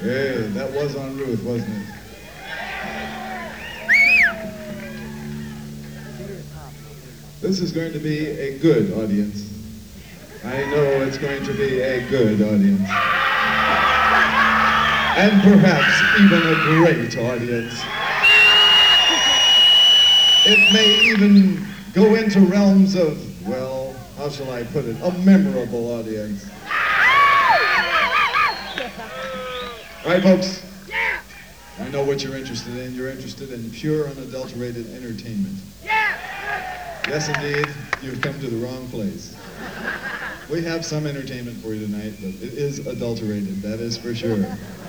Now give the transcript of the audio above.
Hey, that was on Ruth, wasn't it? This is going to be a good audience. I know it's going to be a good audience. And perhaps even a great audience. It may even go into realms of, well, how shall I put it, a memorable audience. All right, folks. I know what you're interested in. You're interested in pure, unadulterated entertainment. Yes, indeed, you've come to the wrong place. We have some entertainment for you tonight, but it is adulterated, that is for sure.